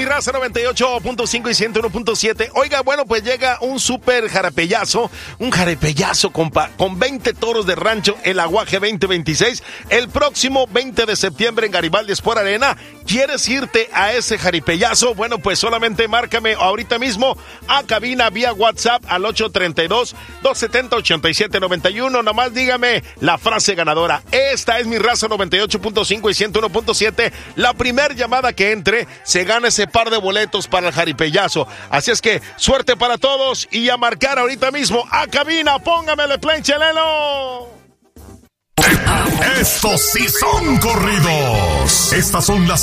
mi raza 98.5 y 101.7. Oiga, bueno, pues llega un súper jarepellazo, compa, con 20 toros de rancho, el Aguaje 2026, el próximo 20 de septiembre en Garibaldi Sport Arena. ¿Quieres irte a ese jaripellazo? Bueno, pues solamente márcame ahorita mismo a cabina vía WhatsApp al 832-270-8791. Nomás dígame la frase ganadora. Esta es mi raza 98.5 y 101.7. La primer llamada que entre se gana ese par de boletos para el jaripellazo. Así es que suerte para todos y a marcar ahorita mismo a cabina. Póngamele play, Chelelo. Estos sí son corridos. Estas son las